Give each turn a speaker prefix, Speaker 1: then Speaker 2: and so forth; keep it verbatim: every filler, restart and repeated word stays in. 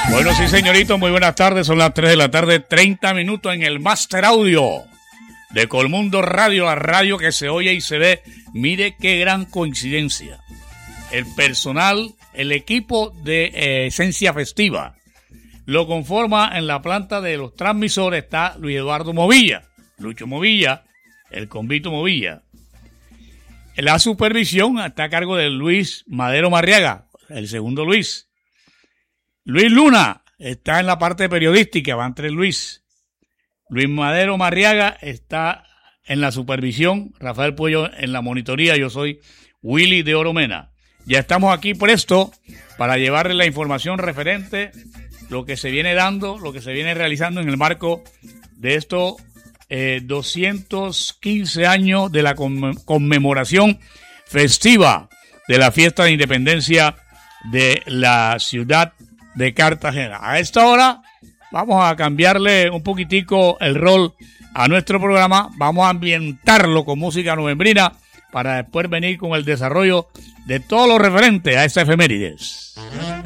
Speaker 1: Bueno, sí, señorito, muy buenas tardes. Son las tres de la tarde, treinta minutos en el Master Audio de Colmundo Radio, la radio que se oye y se ve. Mire qué gran coincidencia. El personal, el equipo de eh, Esencia Festiva lo conforma en la planta de los transmisores. Está Luis Eduardo Movilla, Lucho Movilla, el Convito Movilla. La supervisión está a cargo de Luis Madero Marriaga, el segundo Luis. Luis Luna está en la parte periodística, va entre Luis. Luis Madero Marriaga está en la supervisión, Rafael Puello en la monitoría, yo soy Willy de Oromena. Ya estamos aquí presto para llevarle la información referente, lo que se viene dando, lo que se viene realizando en el marco de estos eh, doscientos quince años de la conmemoración festiva de la fiesta de independencia de la ciudad de Cartagena. A esta hora vamos a cambiarle un poquitico el rol a nuestro programa, vamos a ambientarlo con música novembrina para después venir con el desarrollo de todo lo referente a esta efemérides.